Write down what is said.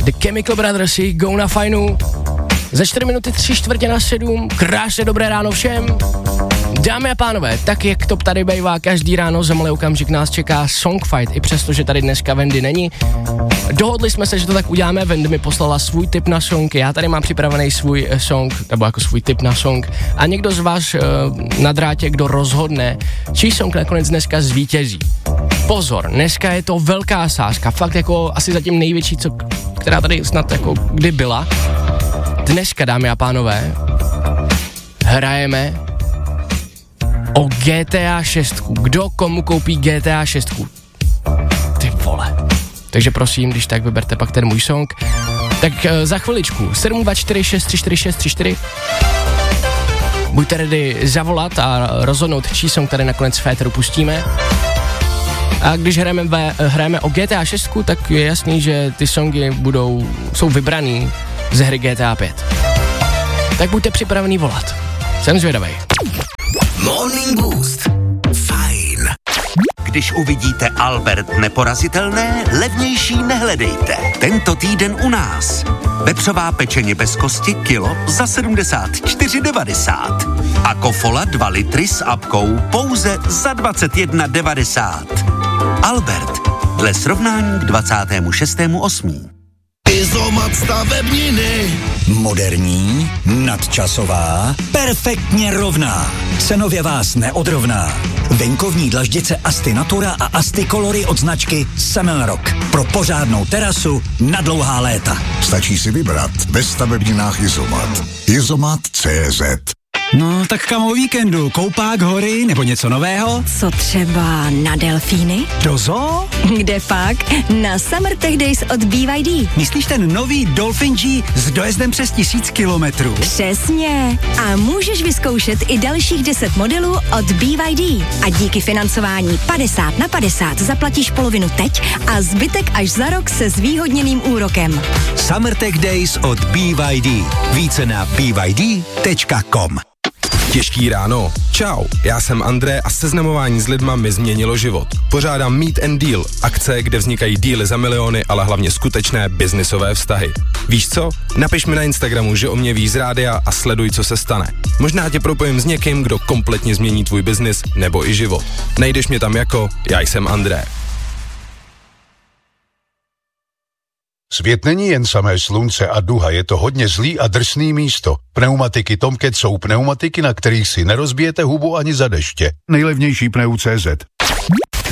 The Chemical Brothers, Go na fajnu. Za 4 minuty 6:45, krásně dobré ráno všem. Dámy a pánové, tak jak to tady bývá každý ráno, za malý okamžik nás čeká Songfight, i přesto, že tady dneska Wendy není. Dohodli jsme se, že to tak uděláme, Wendy mi poslala svůj tip na song, já tady mám připravený svůj song, nebo jako svůj tip na song a někdo z vás na drátě, kdo rozhodne, čí song nakonec dneska zvítězí. Pozor, dneska je to velká sázka, fakt jako asi zatím největší, která tady snad jako kdy byla. Dneska, dámy a pánové, hrajeme o GTA 6. Kdo komu koupí GTA 6? Ty vole. Takže prosím, když tak vyberte pak ten můj song. Tak za chviličku 724634634 buďte ready zavolat a rozhodnout, čí song tady nakonec v éteru pustíme. A když hrajeme o GTA 6, tak je jasný, že ty songy jsou vybraný ze hry GTA 5. Tak buďte připravený volat. Jsem zvědavej. Morning Boost. Fajn. Když uvidíte Albert neporazitelné, levnější nehledejte. Tento týden u nás. Vepřová pečeně bez kosti kilo za 74,90. A Kofola 2 litry s apkou pouze za 21,90. Albert, dle srovnání k 26.8. Izomat stavebniny. Moderní, nadčasová, perfektně rovná. Cenově vás neodrovná. Venkovní dlaždice Asti Natura a Asti Colory od značky Semelrock. Pro pořádnou terasu na dlouhá léta. Stačí si vybrat ve stavebninách Izomat. Izomat.cz. No, tak kam o víkendu? Koupák, hory nebo něco nového? Co třeba na delfíny? Do zoo? Kde pak? Na Summer Tech Days od BYD. Myslíš ten nový Dolphin G s dojezdem přes 1000 kilometrů? Přesně. A můžeš vyzkoušet i dalších 10 modelů od BYD. A díky financování 50/50 zaplatíš polovinu teď a zbytek až za rok se zvýhodněným úrokem. Summer Tech Days od BYD. Více na byd.com. Těžký ráno. Čau, já jsem André a seznamování s lidma mi změnilo život. Pořádám Meet and Deal, akce, kde vznikají díly za miliony, ale hlavně skutečné biznisové vztahy. Víš co? Napiš mi na Instagramu, že o mě víš z rádia a sleduj, co se stane. Možná tě propojím s někým, kdo kompletně změní tvůj biznis nebo i život. Najdeš mě tam jako já jsem André. Svět není jen samé slunce a duha, je to hodně zlý a drsný místo. Pneumatiky Tomcat jsou pneumatiky, na kterých si nerozbijete hubu ani za deště. Nejlevnější pneu.cz.